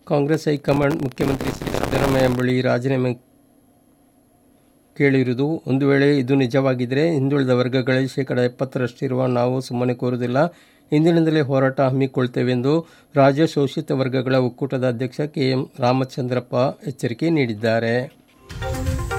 Congress high command ಮುಖ್ಯಮಂತ್ರಿ ಸಿದ್ದರಾಮಯ್ಯ ಬಳಿ ರಾಜೀನಾಮೆ ಕೇಳಿರುವುದು. ಒಂದು ವೇಳೆ ಇದು ನಿಜವಾಗಿದ್ದರೆ ಹಿಂದುಳಿದ ವರ್ಗಗಳಲ್ಲಿ 70% ನಾವು ಸುಮ್ಮನೆ ಕೂರುವುದಿಲ್ಲ, ಇಂದಿನಿಂದಲೇ ಹೋರಾಟ ಹಮ್ಮಿಕೊಳ್ತೇವೆ ಎಂದು ರಾಜ್ಯ ಶೋಷಿತ ವರ್ಗಗಳ ಒಕ್ಕೂಟದ ಅಧ್ಯಕ್ಷ KM ರಾಮಚಂದ್ರಪ್ಪ ಎಚ್ಚರಿಕೆ ನೀಡಿದ್ದಾರೆ.